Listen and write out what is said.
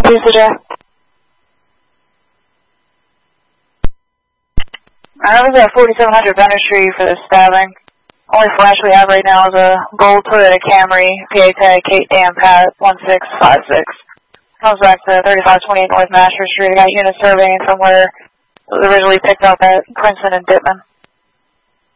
Tuesday. I was at 4700 Benner Street for the stabbing. Only flash we have right now is a gold Toyota Camry, PA tag Kate Dan Pat 1656. Comes back to 3528 North Master Street. I got units surveying from where it was originally picked up at Princeton and Dittman.